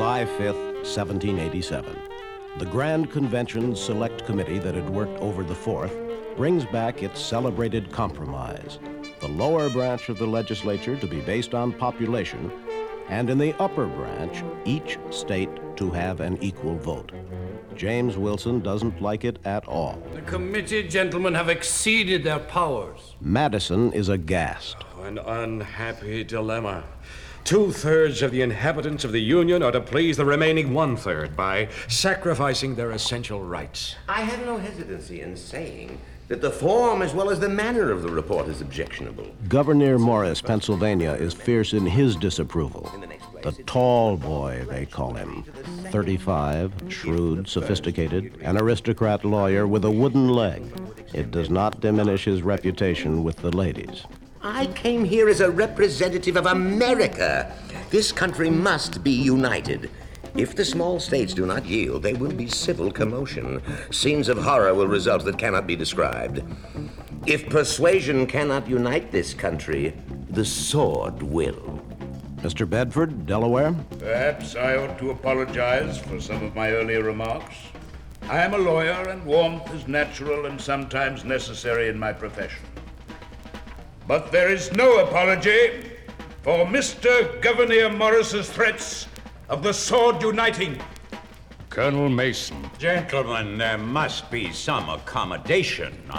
July 5th, 1787. The Grand Convention's Select Committee that had worked over the 4th brings back its celebrated compromise. The lower branch of the legislature to be based on population, and in the upper branch, each state to have an equal vote. James Wilson doesn't like it at all. The committee gentlemen have exceeded their powers. Madison is aghast. Oh, an unhappy dilemma. 2/3 of the inhabitants of the Union are to please the remaining 1/3 by sacrificing their essential rights. I have no hesitancy in saying that the form as well as the manner of the report is objectionable. Gouverneur Morris, Pennsylvania, is fierce in his disapproval. The tall boy, they call him. 35, shrewd, sophisticated, an aristocrat lawyer with a wooden leg. It does not diminish his reputation with the ladies. I came here as a representative of America. This country must be united. If the small states do not yield, there will be civil commotion. Scenes of horror will result that cannot be described. If persuasion cannot unite this country, the sword will. Mr. Bedford, Delaware? Perhaps I ought to apologize for some of my earlier remarks. I am a lawyer, and warmth is natural and sometimes necessary in my profession. But there is no apology for Mr. Gouverneur Morris's threats of the sword uniting. Colonel Mason. Gentlemen, there must be some accommodation.